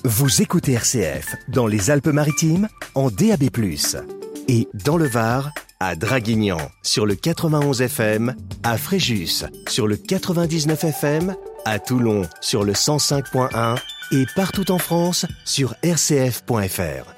Vous écoutez RCF dans les Alpes-Maritimes en DAB+, et dans le Var, à Draguignan sur le 91 FM, à Fréjus sur le 99 FM, à Toulon sur le 105.1 et partout en France sur rcf.fr.